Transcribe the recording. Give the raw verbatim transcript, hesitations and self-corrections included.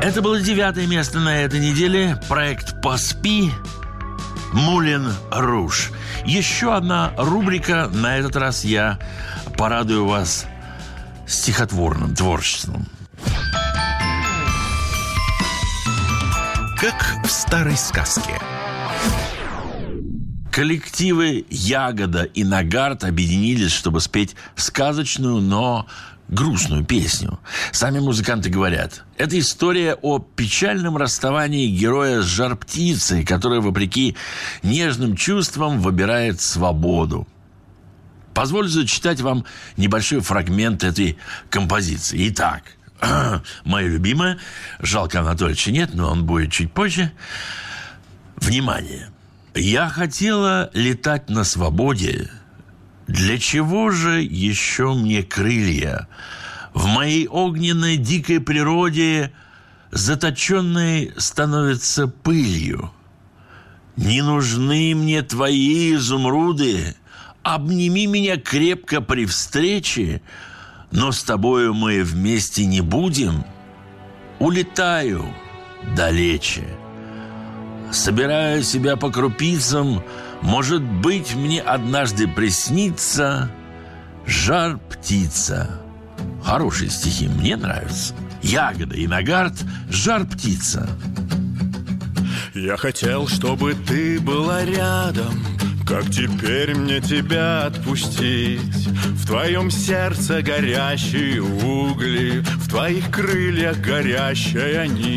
Это было девятое место на этой неделе. Проект «Поспи», Мулен Руж. Еще одна рубрика. На этот раз я порадую вас стихотворным творчеством. Как в старой сказке. Коллективы «Ягода» и «Нагарт» объединились, чтобы спеть сказочную, но грустную песню. Сами музыканты говорят, это история о печальном расставании героя с жар-птицей, которая, вопреки нежным чувствам, выбирает свободу. Позволю зачитать вам небольшой фрагмент этой композиции. Итак, моя любимая, жалко Анатольевича нет, но он будет чуть позже. Внимание! Я хотела летать на свободе. Для чего же еще мне крылья? В моей огненной дикой природе заточенной становится пылью. Не нужны мне твои изумруды. Обними меня крепко при встрече, но с тобою мы вместе не будем. Улетаю далече. Собираю себя по крупицам, может быть, мне однажды приснится жар-птица. Хорошие стихи, мне нравятся. Ягода и Нагарт, жар-птица. Я хотел, чтобы ты была рядом. Как теперь мне тебя отпустить? В твоем сердце горящие угли, в твоих крыльях горящая нить.